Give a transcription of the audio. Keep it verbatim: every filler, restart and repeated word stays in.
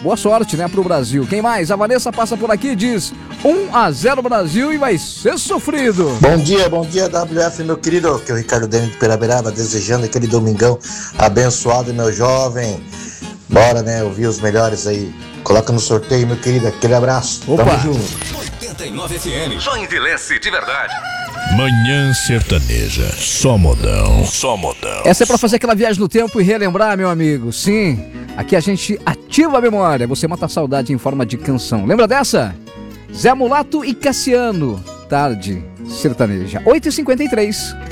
Boa sorte, né, pro Brasil. Quem mais? A Vanessa passa por aqui e diz um a zero Brasil e vai ser sofrido. Bom dia, bom dia, W F, meu querido. Que é o Ricardo Dene de Piraberaba, desejando aquele domingão abençoado, meu jovem. Bora, né, ouvir os melhores aí. Coloca no sorteio, meu querido. Aquele abraço. Opa. Tamo junto. oitenta e nove F M, só envelhece de verdade. Manhã Sertaneja, só modão, só modão. Essa é pra fazer aquela viagem no tempo e relembrar, meu amigo. Sim, aqui a gente ativa a memória. Você mata a saudade em forma de canção. Lembra dessa? Zé Mulato e Cassiano. Tarde Sertaneja. oito e cinquenta e três.